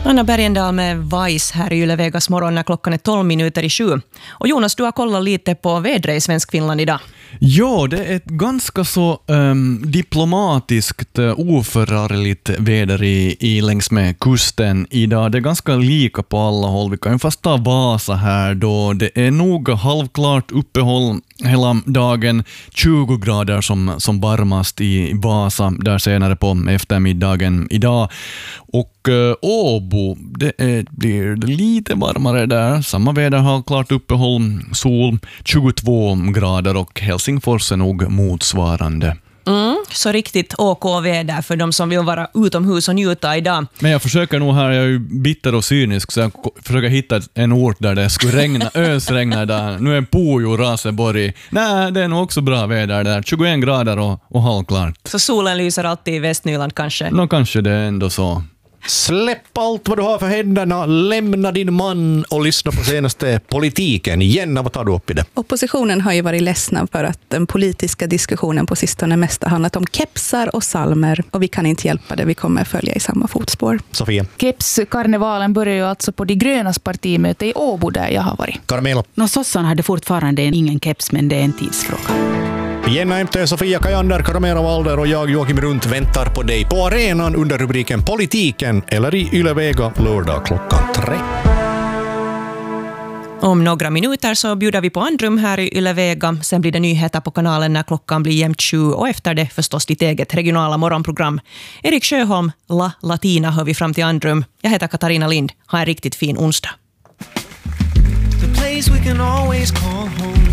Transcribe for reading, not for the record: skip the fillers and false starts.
Anna Bergendahl med Vice här i Yle Vegas morgon när klockan är 12 minuter i 7. Och Jonas, du har kollat lite på vädret i Svensk Finland idag. Ja, det är ett ganska så diplomatiskt, oförargligt väder i längs med kusten idag. Det är ganska lika på alla håll. Vi kan ju fast ta Vasa här då. Det är nog halvklart uppehåll hela dagen. 20 grader som varmast i Vasa där senare på eftermiddagen idag. Och Åbo, blir lite varmare där. Samma väder, har klart uppehåll, sol, 22 grader och Helsingfors är nog motsvarande. Så riktigt OK-väder för de som vill vara utomhus och njuta idag. Men jag försöker nog här, jag är ju bitter och cynisk, så jag försöker hitta en ort där det skulle regna, ösregna där. Nu är Pujo, Raseborg. Nej, det är nog också bra väder där. 21 grader och halvklart. Så solen lyser alltid i Västnyland kanske? Kanske det är ändå så. Släpp allt vad du har för händerna, lämna din man och lyssna på senaste politiken. Jenna, vad tar du upp i det? Oppositionen har ju varit ledsna för att den politiska diskussionen på sistone mest har handlat om kepsar och salmer. Och vi kan inte hjälpa det, vi kommer följa i samma fotspår. Sofia? Kepskarnevalen börjar ju alltså på de grönas partimöte i Åbo där jag har varit. Carmelo? Sossarna hade fortfarande ingen keps, men det är en tidsfråga. Jenna MT, Sofia Kajander, Karamera Walder och jag Joakim Runt väntar på dig på arenan under rubriken Politiken eller i Yle Vega lördag klockan 3. Om några minuter så bjuder vi på andrum här i Yle Vega. Sen blir det nyheter på kanalen när klockan blir jämnt 7 och efter det förstås ditt eget regionala morgonprogram. Erik Sjöholm, La Latina hör vi fram till andrum. Jag heter Katarina Lind. Ha en riktigt fin onsdag. The place we can always call home.